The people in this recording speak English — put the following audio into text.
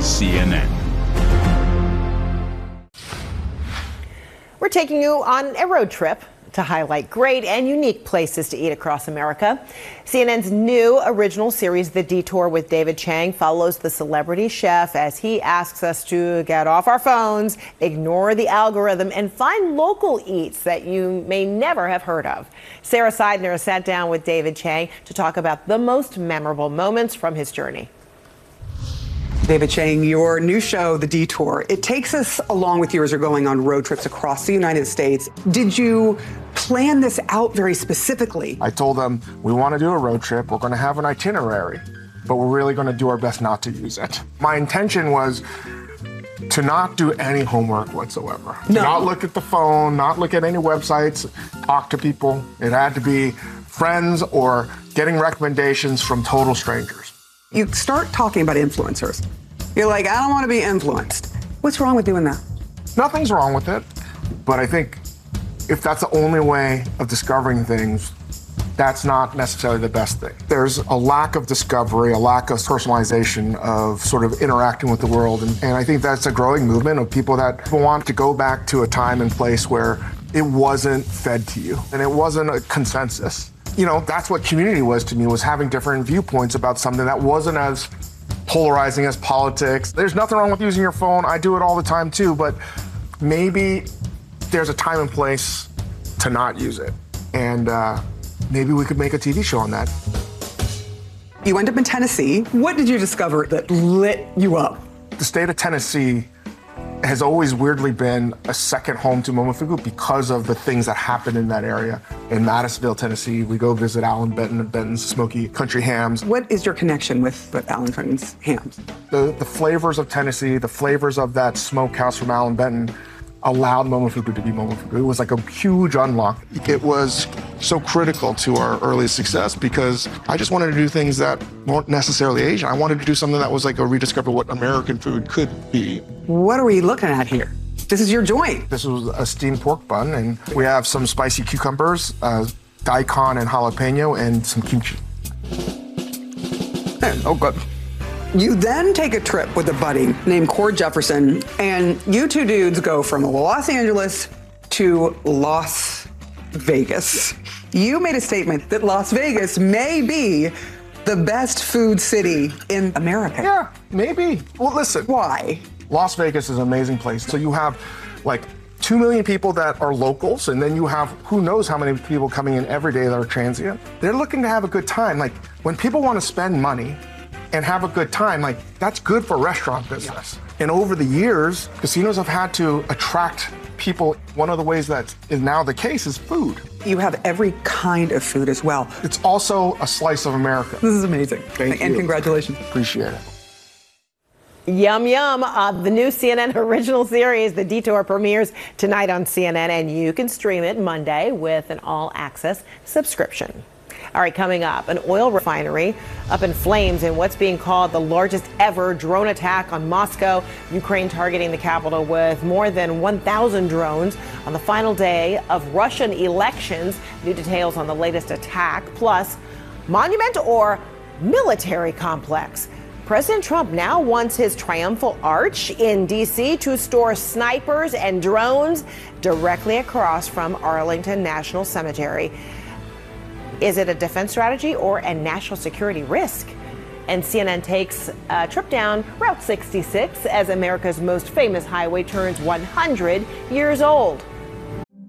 is CNN. We're taking you on a road trip to highlight great and unique places to eat across America. CNN's new original series, The Detour with David Chang, follows the celebrity chef as he asks us to get off our phones, ignore the algorithm, and find local eats that you may never have heard of. Sarah Seidner sat down with David Chang to talk about the most memorable moments from his journey. David Chang, your new show, The Detour, it takes us along with you as you're going on road trips across the United States. Did you plan this out very specifically? I told them, we want to do a road trip. We're going to have an itinerary, but we're really going to do our best not to use it. My intention was to not do any homework whatsoever. No. To not look at the phone, not look at any websites, talk to people. It had to be friends or getting recommendations from total strangers. You start talking about influencers. You're like, I don't want to be influenced. What's wrong with doing that? Nothing's wrong with it, but I think if that's the only way of discovering things, that's not necessarily the best thing. There's a lack of discovery, a lack of personalization, of sort of interacting with the world, and I think that's a growing movement of people that want to go back to a time and place where it wasn't fed to you, and it wasn't a consensus. You know, that's what community was to me, was having different viewpoints about something that wasn't as polarizing as politics. There's nothing wrong with using your phone. I do it all the time too, but maybe there's a time and place to not use it. And maybe we could make a TV show on that. You end up in Tennessee. What did you discover that lit you up? The state of Tennessee has always weirdly been a second home to Momofuku because of the things that happen in that area. In Madisonville, Tennessee, we go visit Alan Benton and Benton's Smoky Country Hams. What is your connection with Alan Benton's hams? The flavors of Tennessee, the flavors of that smokehouse from Alan Benton allowed Momofuku to be Momofuku. It was like a huge unlock. It was so critical to our early success because I just wanted to do things that weren't necessarily Asian. I wanted to do something that was like a rediscover what American food could be. What are we looking at here? This is your joint. This was a steamed pork bun, and we have some spicy cucumbers, daikon and jalapeno, and some kimchi. Oh, good. You then take a trip with a buddy named Cord Jefferson, and you two dudes go from Los Angeles to Las Vegas. You made a statement that Las Vegas may be the best food city in America. Yeah, maybe. Well, listen. Why? Las Vegas is an amazing place. So you have like 2 million people that are locals, and then you have who knows how many people coming in every day that are transient. They're looking to have a good time. Like, when people want to spend money and have a good time, like, that's good for restaurant business. Yeah. And over the years, casinos have had to attract people. One of the ways that is now the case is food. You have every kind of food as well. It's also a slice of America. This is amazing. Thank you. And congratulations. Appreciate it. Yum, yum. The new CNN original series, The Detour, premieres tonight on CNN, and you can stream it Monday with an all-access subscription. All right, coming up, an oil refinery up in flames in what's being called the largest ever drone attack on Moscow. Ukraine targeting the capital with more than 1,000 drones on the final day of Russian elections. New details on the latest attack, plus monument or military complex. President Trump now wants his triumphal arch in D.C. to store snipers and drones directly across from Arlington National Cemetery. Is it a defense strategy or a national security risk? And CNN takes a trip down Route 66 as America's most famous highway turns 100 years old.